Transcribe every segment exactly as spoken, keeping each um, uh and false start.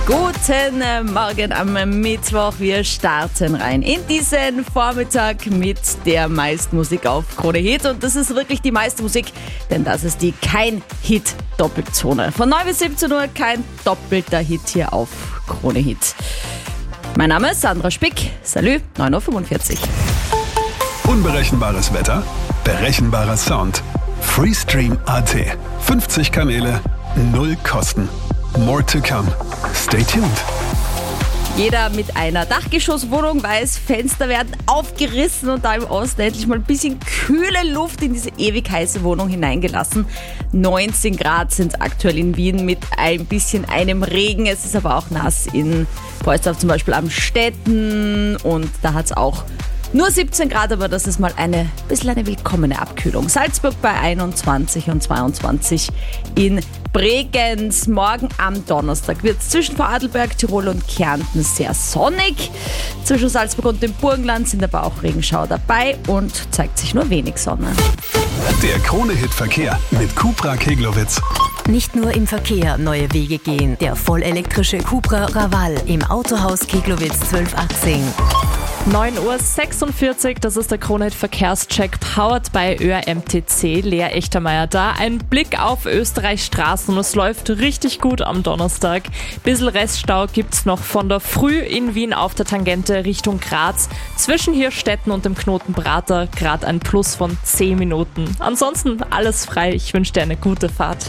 Guten Morgen am Mittwoch. Wir starten rein in diesen Vormittag mit der meisten Musik auf Krone Hit. Und das ist wirklich die meiste Musik, denn das ist die Kein-Hit-Doppelzone. Von neun bis siebzehn Uhr kein doppelter Hit hier auf Krone Hit. Mein Name ist Sandra Spick. Salü, neun Uhr fünfundvierzig. Unberechenbares Wetter, berechenbarer Sound. Freestream Punkt a t. fünfzig Kanäle, null Kosten. More to come. Stay tuned. Jeder mit einer Dachgeschosswohnung weiß, Fenster werden aufgerissen und da im Osten endlich mal ein bisschen kühle Luft in diese ewig heiße Wohnung hineingelassen. neunzehn Grad sind es aktuell in Wien mit ein bisschen einem Regen. Es ist aber auch nass in Potsdam zum Beispiel am Städten und da hat es auch nur siebzehn Grad, aber das ist mal eine bisschen eine willkommene Abkühlung. Salzburg bei einundzwanzig und zweiundzwanzig in Bregenz. Morgen am Donnerstag wird es zwischen Vorarlberg, Tirol und Kärnten sehr sonnig. Zwischen Salzburg und dem Burgenland sind aber auch Regenschauer dabei und zeigt sich nur wenig Sonne. Der Krone-Hit-Verkehr mit Cupra Keglowitz. Nicht nur im Verkehr neue Wege gehen. Der vollelektrische Cupra Raval im Autohaus Keglowitz zwölf achtzehn. neun Uhr sechsundvierzig, das ist der Krone-Hit-Verkehrscheck, powered by Ö R M T C. Lea Echtermeier da. Ein Blick auf Österreichs Straßen und es läuft richtig gut am Donnerstag. Bisschen Reststau gibt's noch von der Früh in Wien auf der Tangente Richtung Graz. Zwischen Hirstetten und dem Knoten Prater gerade ein Plus von zehn Minuten. Ansonsten alles frei. Ich wünsche dir eine gute Fahrt.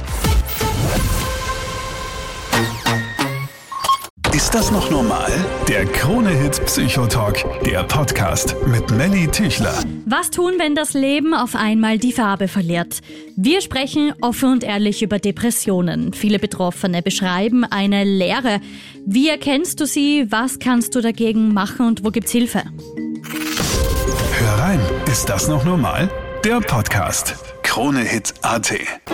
Ist das noch normal? Der Krone-Hit Psychotalk, der Podcast mit Melly Tüchler. Was tun, wenn das Leben auf einmal die Farbe verliert? Wir sprechen offen und ehrlich über Depressionen. Viele Betroffene beschreiben eine Leere. Wie erkennst du sie? Was kannst du dagegen machen und wo gibt's Hilfe? Hör rein, ist das noch normal? Der Podcast. Krone-Hit Punkt a t.